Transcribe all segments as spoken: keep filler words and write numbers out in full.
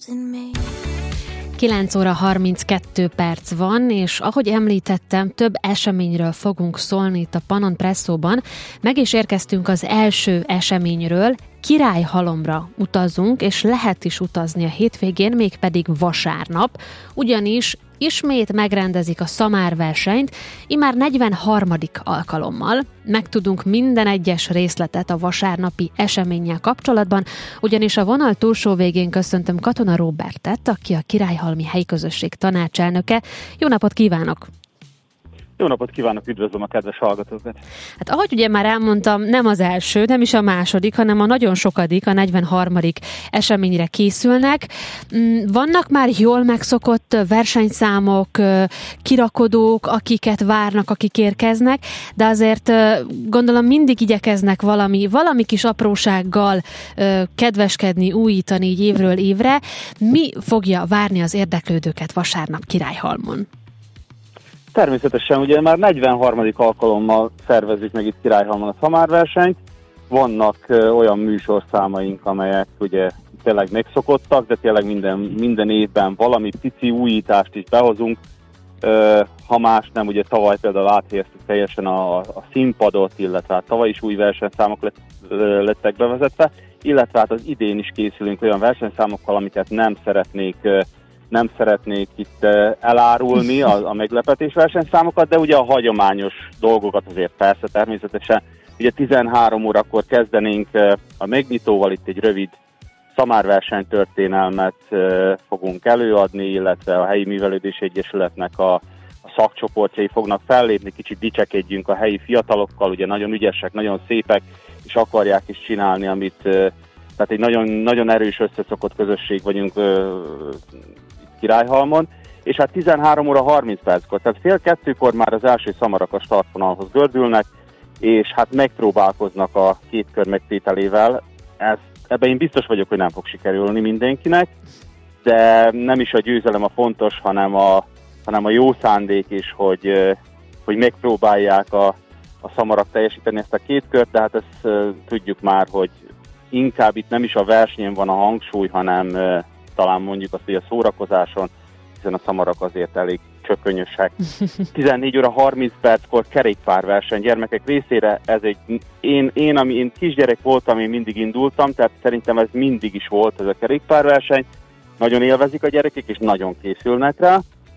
kilenc óra harminckettő perc van, és ahogy említettem, több eseményről fogunk szólni itt a Pannon Presszóban. Meg is érkeztünk az első eseményről, Királyhalomra utazunk, és lehet is utazni a hétvégén, mégpedig vasárnap, ugyanis ismét megrendezik a szamárversenyt, immár negyvenharmadik alkalommal. Megtudunk minden egyes részletet a vasárnapi eseménnyel kapcsolatban, ugyanis a vonal túlsó végén köszöntöm Katona Róbertet, aki a Királyhalmi Helyközösség tanácselnöke. Jó napot kívánok! Jó napot kívánok, üdvözlöm a kedves hallgatókat! Hát ahogy ugye már elmondtam, nem az első, nem is a második, hanem a nagyon sokadik, a negyvenharmadik eseményre készülnek. Vannak már jól megszokott versenyszámok, kirakodók, akiket várnak, akik érkeznek, de azért gondolom mindig igyekeznek valami, valami kis aprósággal kedveskedni, újítani így évről évre. Mi fogja várni az érdeklődőket vasárnap Királyhalmon? Természetesen ugye már negyvenharmadik alkalommal szervezzük meg itt Királyhalmon a szamárversenyt. Vannak ö, olyan műsorszámaink, amelyek ugye tényleg megszokottak, de tényleg minden, minden évben valami pici újítást is behozunk. Ö, ha más nem, ugye tavaly például áthelyeztük teljesen a, a színpadot, illetve hát tavaly is új versenyszámok lett, ö, lettek bevezetve, illetve hát az idén is készülünk olyan versenyszámokkal, amiket nem szeretnék ö, nem szeretnék itt elárulni a, a meglepetés versenyszámokat, de ugye a hagyományos dolgokat azért persze természetesen. Ugye tizenhárom órakor kezdenénk a megnyitóval, itt egy rövid szamárversenytörténelmet fogunk előadni, illetve a helyi művelődési egyesületnek a, a szakcsoportjai fognak fellépni, kicsit dicsekedjünk a helyi fiatalokkal, ugye nagyon ügyesek, nagyon szépek, és akarják is csinálni, amit, tehát egy nagyon, nagyon erős összeszokott közösség vagyunk Királyhalmon, és hát tizenhárom óra harminc perckor, tehát fél kettőkor már az első szamarak a startvonalhoz gördülnek, és hát megpróbálkoznak a két kör megtételével. Ez, ebben én biztos vagyok, hogy nem fog sikerülni mindenkinek, de nem is a győzelem a fontos, hanem a, hanem a jó szándék is, hogy, hogy megpróbálják a, a szamarak teljesíteni ezt a két kört, de hát ezt uh, tudjuk már, hogy inkább itt nem is a versenyen van a hangsúly, hanem uh, talán mondjuk azt, hogy a szórakozáson, hiszen a szamarak azért elég csökönyösek. tizennégy óra harminc perckor kerékpárverseny gyermekek részére, ez egy, én, én, ami én kisgyerek voltam, én mindig indultam, tehát szerintem ez mindig is volt ez a kerékpárverseny. Nagyon élvezik a gyerekek, és nagyon készülnek rá.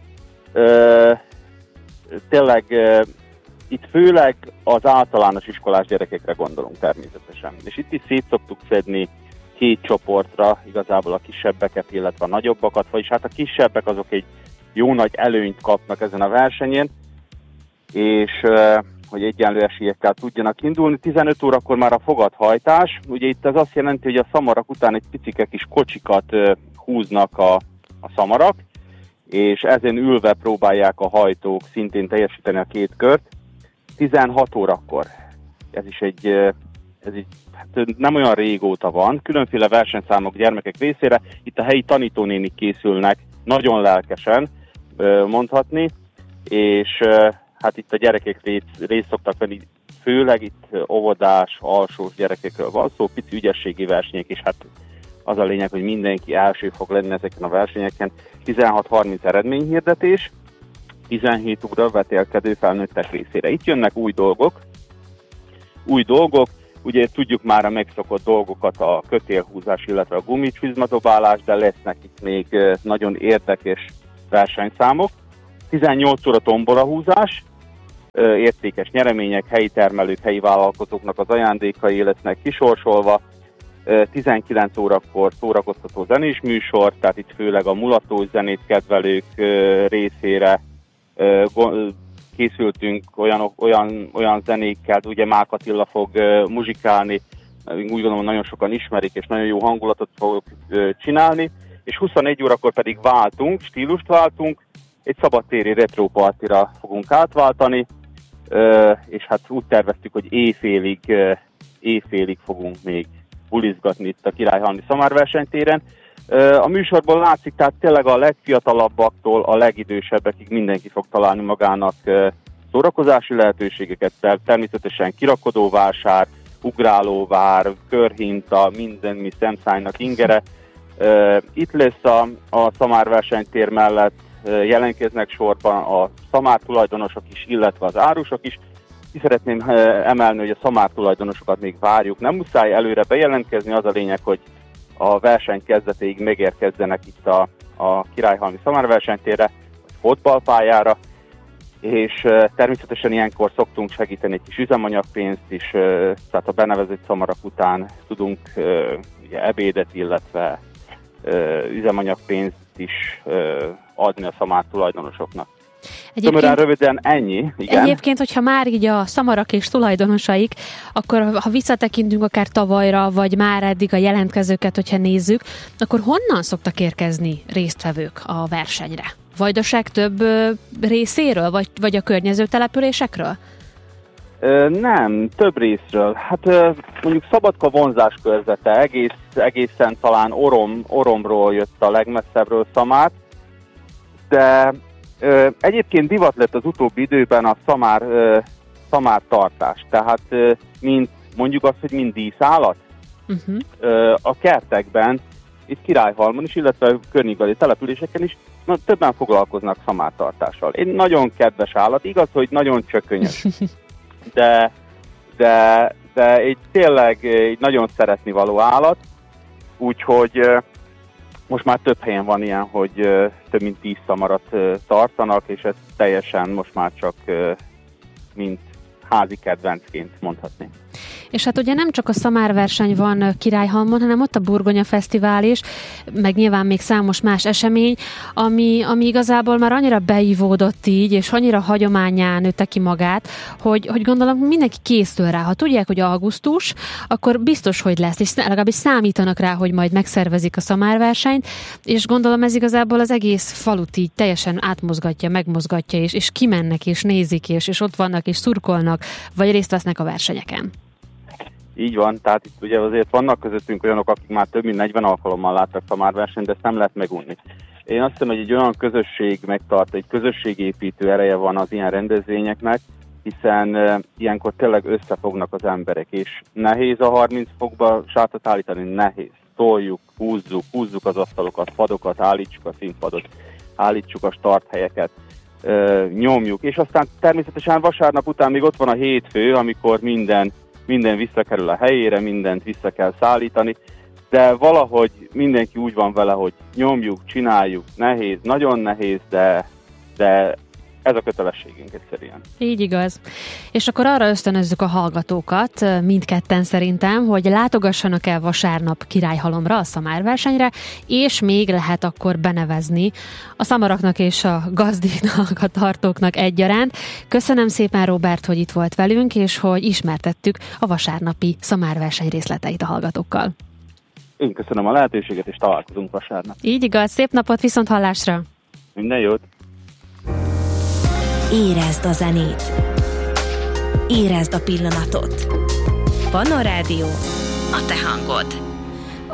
Ö, tényleg ö, itt főleg az általános iskolás gyerekekre gondolunk természetesen. És itt is szét szoktuk szedni két csoportra, igazából a kisebbeket, illetve a nagyobbakat, vagyis hát a kisebbek azok egy jó nagy előnyt kapnak ezen a versenyen, és hogy egyenlő esélyekkel tudjanak indulni. tizenöt órakor már a fogathajtás, ugye itt ez azt jelenti, hogy a szamarak után egy picike kis kocsikat húznak a, a szamarak, és ezen ülve próbálják a hajtók szintén teljesíteni a két kört. tizenhat órakor, ez is egy ez így, hát nem olyan régóta van, különféle versenyszámok gyermekek részére, itt a helyi tanítónénik készülnek, nagyon lelkesen mondhatni, és hát itt a gyerekek részt, részt szoktak venni, főleg itt óvodás, alsós gyerekekről van szó, pici ügyességi versenyek, és hát az a lényeg, hogy mindenki első fog lenni ezeken a versenyeken. tizenhat harminc eredményhirdetés, tizenhét óra vetélkedő felnőttek részére. Itt jönnek új dolgok, új dolgok, ugye tudjuk már a megszokott dolgokat, a kötélhúzás, illetve a gumicsizmadobálás, de lesznek itt még nagyon érdekes versenyszámok. tizennyolc óra tombolahúzás, értékes nyeremények, helyi termelők, helyi vállalkozóknak az ajándékai lesznek kisorsolva. tizenkilenc órakor szórakoztató zenés műsor, tehát itt főleg a mulatós zenét kedvelők részére készültünk olyan, olyan, olyan zenékkel, ugye Mák Attila fog uh, muzsikálni, úgy gondolom, nagyon sokan ismerik, és nagyon jó hangulatot fogok uh, csinálni, és huszonegy órakor pedig váltunk, stílust váltunk, egy szabadtéri retro partira fogunk átváltani, uh, és hát úgy terveztük, hogy éjfélig, uh, éjfélig fogunk még bulizgatni itt a Királyhalmi szamárversenytéren. A műsorból látszik, tehát tényleg a legfiatalabbaktól a legidősebbekig mindenki fog találni magának szórakozási lehetőségeket, természetesen kirakodóvásár, ugrálóvár, körhinta, minden, mi szemszájnak ingere. Itt lesz a, a szamárversenytér mellett, jelentkeznek sorban a szamár tulajdonosok is, illetve az árusok is. Ki szeretném emelni, hogy a szamár tulajdonosokat még várjuk. Nem muszáj előre bejelentkezni, az a lényeg, hogy a verseny kezdetéig megérkezzenek itt a, a Királyhalmi szamárversenytérre, fotballpályára, és természetesen ilyenkor szoktunk segíteni egy kis üzemanyagpénzt is, tehát a benevezett szamarak után tudunk ugye, ebédet, illetve üzemanyagpénzt is adni a szamár tulajdonosoknak. Tömören röviden ennyi. Igen. Egyébként, hogyha már így a szamarak és tulajdonosaik, akkor ha visszatekintünk akár tavalyra, vagy már eddig a jelentkezőket, hogyha nézzük, akkor honnan szoktak érkezni résztvevők a versenyre? Vajdaság több részéről, vagy, vagy a környező településekről? Ö, nem, több részről. Hát ö, mondjuk Szabadka vonzás körzete, egész, egészen talán Orom, Oromról jött a legmesszebbről szamár, de ö, egyébként divat lett az utóbbi időben a szamár, ö, szamár tartás. Tehát ö, mint, mondjuk azt, hogy mind díszállat uh-huh. ö, a kertekben, itt Királyhalmon is, illetve környékbeli településeken is na, többen foglalkoznak szamártartással. Egy nagyon kedves állat, igaz, hogy nagyon csökönyös. De, de, de egy tényleg egy nagyon szeretni való állat, úgyhogy most már több helyen van ilyen, hogy több mint tíz szamarat tartanak, és ez teljesen most már csak mint házi kedvencként mondhatni. És hát ugye nem csak a szamárverseny van Királyhalmon, hanem ott a Burgonya Fesztivál is, meg nyilván még számos más esemény, ami, ami igazából már annyira beivódott így, és annyira hagyománnyá nőtte ki magát, hogy, hogy gondolom mindenki készül rá. Ha tudják, hogy augusztus, akkor biztos, hogy lesz, és legalábbis számítanak rá, hogy majd megszervezik a szamárversenyt, és gondolom ez igazából az egész falut így teljesen átmozgatja, megmozgatja, és, és kimennek, és nézik, és, és ott vannak, és szurkolnak, vagy részt vesznek a versenyeken. Így van, tehát itt ugye azért vannak közöttünk olyanok, akik már több mint negyven alkalommal láttak szamárversenyt, de ezt nem lehet megunni. Én azt hiszem, hogy egy olyan közösség megtart, egy közösségépítő ereje van az ilyen rendezvényeknek, hiszen uh, ilyenkor tényleg összefognak az emberek, és nehéz a harminc fokba sátot állítani, nehéz. Toljuk, húzzuk, húzzuk az asztalokat, padokat, állítsuk a színpadot, állítsuk a starthelyeket, uh, nyomjuk, és aztán természetesen vasárnap után még ott van a hétfő, amikor minden minden visszakerül a helyére, mindent vissza kell szállítani, de valahogy mindenki úgy van vele, hogy nyomjuk, csináljuk, nehéz, nagyon nehéz, de, de ez a kötelességünk egyszerűen. Így igaz. És akkor arra ösztönözzük a hallgatókat, mindketten szerintem, hogy látogassanak el vasárnap Királyhalomra, a szamárversenyre, és még lehet akkor benevezni a szamaraknak és a gazdiknak, a tartóknak egyaránt. Köszönöm szépen, Róbert, hogy itt volt velünk, és hogy ismertettük a vasárnapi szamárverseny részleteit a hallgatókkal. Én köszönöm a lehetőséget, és találkozunk vasárnap. Így igaz, szép napot, viszont hallásra! Minden jót! Érezd a zenét! Érezd a pillanatot! Pannon Rádió, a te hangod!